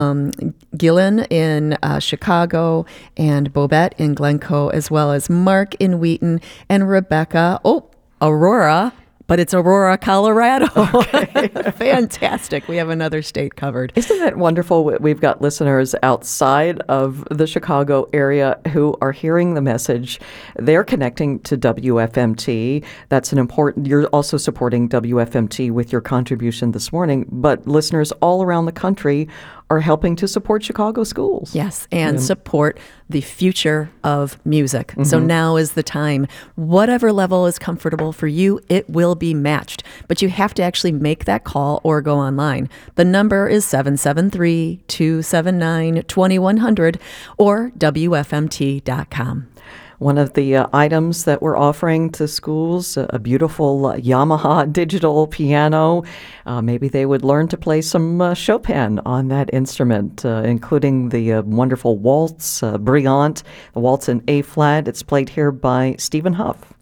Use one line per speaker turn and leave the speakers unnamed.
Gillen in Chicago, and Bobette in Glencoe, as well as Mark in Wheaton, and Rebecca, Aurora, but it's Aurora, Colorado. Okay. Fantastic. We have another state covered.
Isn't that wonderful? We've got listeners outside of the Chicago area who are hearing the message. They're connecting to WFMT. That's an important, you're also supporting WFMT with your contribution this morning, but listeners all around the country are helping to support Chicago schools.
Yes, and support the future of music. So now is the time. Whatever level is comfortable for you, it will be matched. But you have to actually make that call or go online. The number is 773-279-2100 or WFMT.com.
One of the items that we're offering to schools, a beautiful Yamaha digital piano. Maybe they would learn to play some Chopin on that instrument, including the wonderful waltz, Brilliant, the waltz in A-flat. It's played here by Stephen Huff.